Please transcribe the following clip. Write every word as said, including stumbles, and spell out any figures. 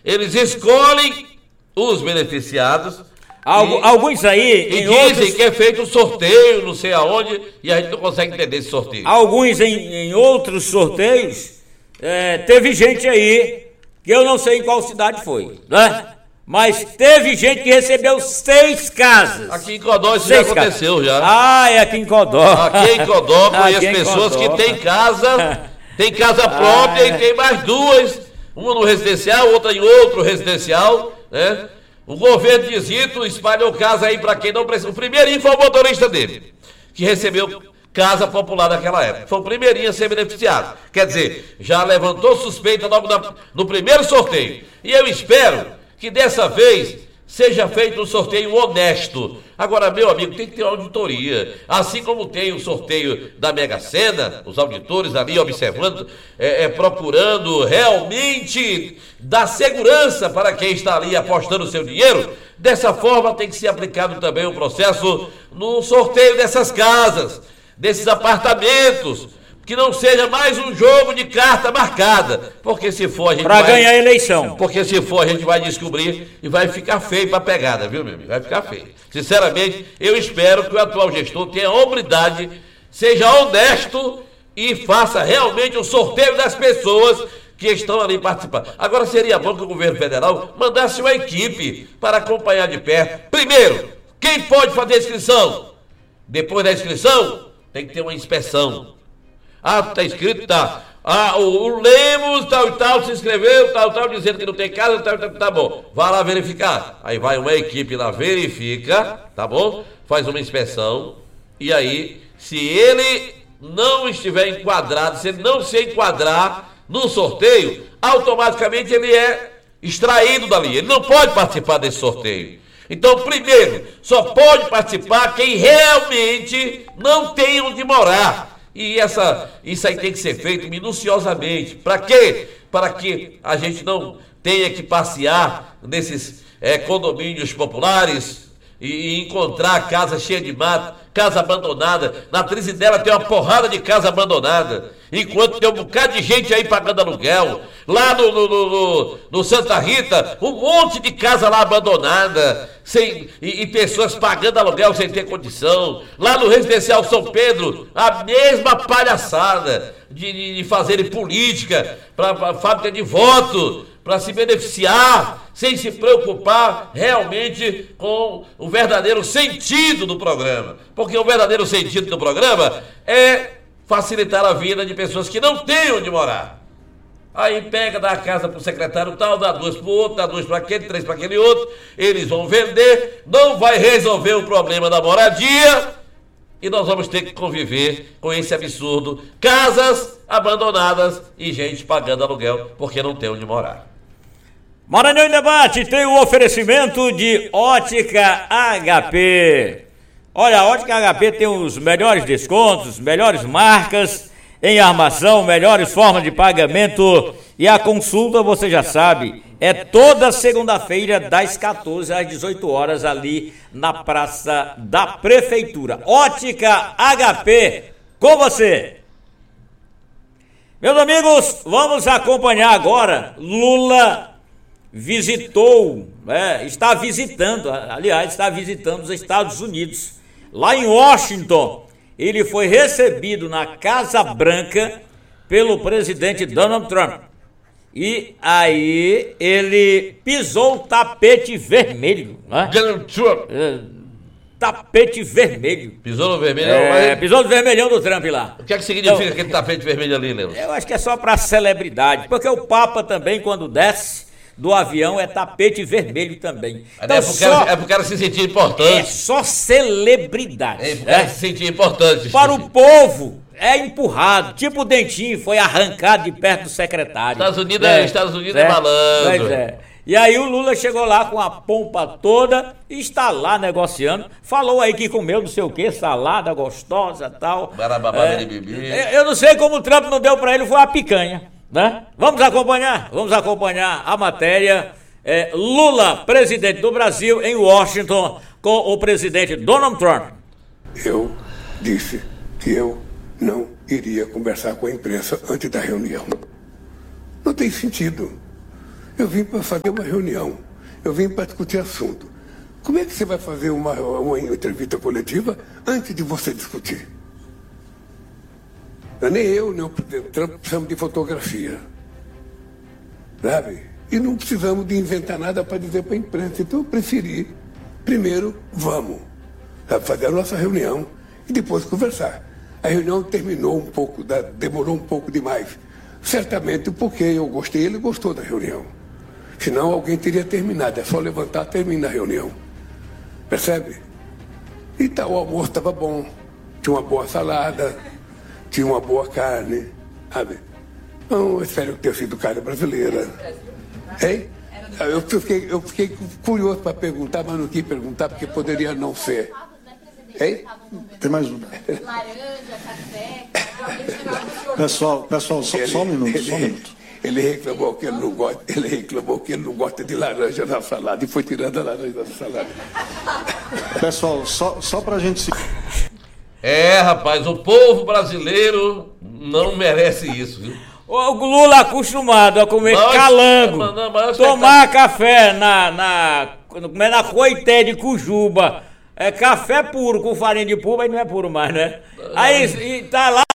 Eles escolhem os beneficiados. Algu, e, alguns aí... E em dizem outros... que é feito um sorteio, não sei aonde, e a gente não consegue entender esse sorteio. Alguns em, em outros sorteios, é, teve gente aí, que eu não sei em qual cidade foi, né? Mas teve gente que recebeu seis casas. Aqui em Codó isso seis já aconteceu casas. já. Ah, é aqui em Codó. Aqui em Codó conheço Aqui em pessoas Codó. que têm casa, tem casa própria ah, e tem mais duas, uma no residencial, outra em outro residencial, né? O governo de Zito espalhou casa aí para quem não precisa. O primeirinho foi o motorista dele, que recebeu casa popular naquela época. Foi o primeirinho a ser beneficiado. Quer dizer, já levantou suspeita logo na, no primeiro sorteio. E eu espero que dessa vez seja feito um sorteio honesto. Agora, meu amigo, tem que ter uma auditoria. Assim como tem o sorteio da Mega Sena, os auditores ali observando, é, é, procurando realmente dar segurança para quem está ali apostando o seu dinheiro. Dessa forma tem que ser aplicado também o processo no sorteio dessas casas, desses apartamentos. Que não seja mais um jogo de carta marcada, porque se for a gente Para vai... ganhar a eleição. Porque se for a gente vai descobrir e vai ficar feio para pegada, viu, meu amigo? Vai ficar feio. Sinceramente, eu espero que o atual gestor tenha a hombridade, seja honesto e faça realmente o sorteio das pessoas que estão ali participando. Agora seria bom que o governo federal mandasse uma equipe para acompanhar de perto. Primeiro, quem pode fazer a inscrição? Depois da inscrição, tem que ter uma inspeção. Ah, tá escrito, tá. Ah, o, o Lemos, tal e tal, se inscreveu, tal e tal, dizendo que não tem casa, tal, tal, tá bom. Vai lá verificar. Aí vai uma equipe lá, verifica, tá bom? Faz uma inspeção. E aí, se ele não estiver enquadrado, se ele não se enquadrar no sorteio, automaticamente ele é extraído dali. Ele não pode participar desse sorteio. Então, primeiro, só pode participar quem realmente não tem onde morar. E essa, isso aí tem que ser feito minuciosamente. Para quê? Para que a gente não tenha que passear nesses é, condomínios populares e, e encontrar casa cheia de mato, casa abandonada. Na Trizidela tem uma porrada de casa abandonada, enquanto tem um bocado de gente aí pagando aluguel. Lá no, no, no, no, no Santa Rita, um monte de casa lá abandonada, sem, e, e pessoas pagando aluguel sem ter condição. Lá no Residencial São Pedro, a mesma palhaçada de, de, de fazerem política para fábrica de voto, para se beneficiar, sem se preocupar realmente com o verdadeiro sentido do programa. Porque o verdadeiro sentido do programa é facilitar a vida de pessoas que não têm onde morar. Aí pega, dá a casa para o secretário tal, dá duas para o outro, dá duas para aquele, três para aquele outro. Eles vão vender, não vai resolver o problema da moradia e nós vamos ter que conviver com esse absurdo. Casas abandonadas e gente pagando aluguel porque não tem onde morar. Maranhão em Debate tem o oferecimento de Ótica H P. Olha, a Ótica H P tem os melhores descontos, melhores marcas em armação, melhores formas de pagamento e a consulta, você já sabe, é toda segunda-feira das quatorze às dezoito horas ali na Praça da Prefeitura. Ótica H P, com você. Meus amigos, vamos acompanhar agora. Lula visitou, né, está visitando, aliás, está visitando os Estados Unidos. Lá em Washington, ele foi recebido na Casa Branca pelo presidente Donald Trump. E aí ele pisou o tapete vermelho, né? Donald Trump. É, tapete vermelho. Pisou no vermelho? É, mas... pisou no vermelhão do Trump lá. O que é que significa então, aquele tapete vermelho ali, Leandro? Eu acho que é só para celebridade, porque o Papa também, quando desce do avião, é tapete vermelho também. Então, é, pro só, cara, é pro cara se sentir importante. É só celebridade. É pro cara é. se sentir importante. Para o povo, é empurrado. Tipo o Dentinho foi arrancado de perto do secretário. Estados Unidos é, é, Estados Unidos é, é malandro. Pois é. E aí o Lula chegou lá com a pompa toda e está lá negociando. Falou aí que comeu não sei o que, salada gostosa e tal. Barababá, é, eu não sei como o Trump não deu para ele, foi a picanha. Né? Vamos acompanhar, vamos acompanhar a matéria. É, Lula, presidente do Brasil, em Washington, com o presidente Donald Trump. Eu disse que eu não iria conversar com a imprensa antes da reunião. Não tem sentido. Eu vim para fazer uma reunião, eu vim para discutir assunto. Como é que você vai fazer uma, uma entrevista coletiva antes de você discutir? Nem eu, nem o presidente Trump precisamos de fotografia. Sabe? E não precisamos de inventar nada para dizer para a imprensa. Então eu preferi, primeiro, vamos, sabe, fazer a nossa reunião e depois conversar. A reunião terminou um pouco, demorou um pouco demais. Certamente porque eu gostei, ele gostou da reunião. Senão alguém teria terminado. É só levantar e terminar a reunião. Percebe? E tal, o almoço estava bom. Tinha uma boa salada, tinha uma boa carne, sabe? Então, eu espero ter sido carne brasileira. Hein? Eu fiquei, eu fiquei curioso para perguntar, mas não quis perguntar porque poderia não ser. Hein? Tem mais uma. Laranja, café. Pessoal, pessoal, só, Ele, só um minuto, ele, só um minuto. Ele reclamou que ele não gosta, ele reclamou que ele não gosta de laranja na salada e foi tirando a laranja da salada. Pessoal, só, só pra gente se... É, rapaz, o povo brasileiro não merece isso, viu? O Lula acostumado a comer Mas- calango, mas- mas- mas- tomar café na, na, comer na coité de Cujuba, é café puro com farinha de pulpa, aí não é puro mais, né? Aí e tá lá